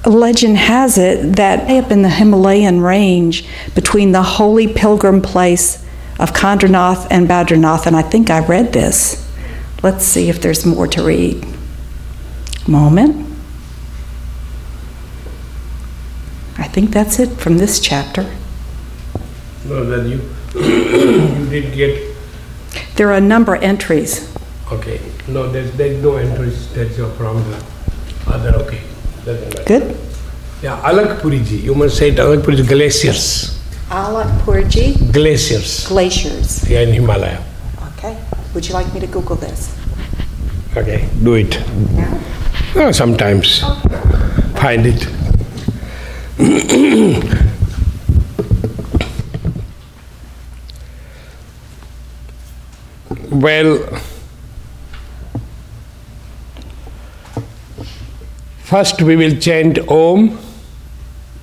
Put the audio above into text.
legend has it that up in the Himalayan range between the holy pilgrim place of Kandranath and Badranath, and I think I read this. Let's see if there's more to read. Moment. I think that's it from this chapter. No, then you did get... There are a number of entries. Okay. No, there's no entries. That's your problem. Other, okay. Doesn't matter. Good. Yeah, Alakpuriji. You must say it, Alakpuriji glaciers. Alakpurji. Glaciers. Glaciers. Yeah, in Himalaya. Okay. Would you like me to Google this? Okay, do it. Yeah. Oh, sometimes find it. Well, first we will chant Om.